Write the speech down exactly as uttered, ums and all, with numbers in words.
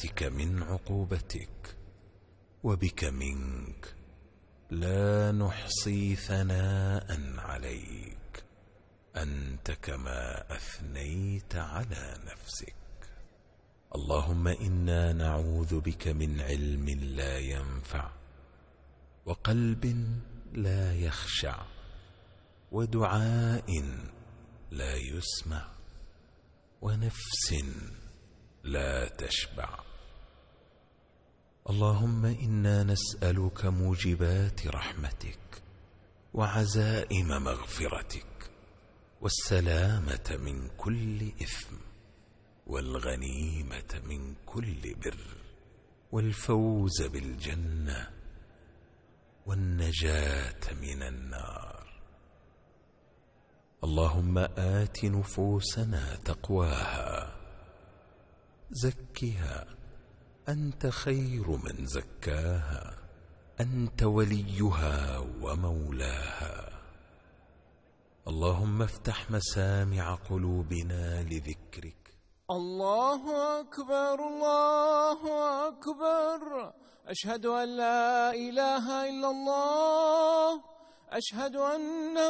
برحمتك من عقوبتك، وبك منك، لا نحصي ثناء عليك، أنت كما أثنيت على نفسك. اللهم إنا نعوذ بك من علم لا ينفع، وقلب لا يخشع، ودعاء لا يسمع، ونفس لا تشبع. اللهم إنا نسألك موجبات رحمتك، وعزائم مغفرتك، والسلامة من كل إثم، والغنيمة من كل بر، والفوز بالجنة، والنجاة من النار. اللهم آت نفوسنا تقواها، زكها، أنت خير من زكاها، أنت وليها ومولاها. اللهم افتح مسامع قلوبنا لذكرك. الله أكبر الله أكبر، أشهد أن لا إله إلا الله، أشهد أن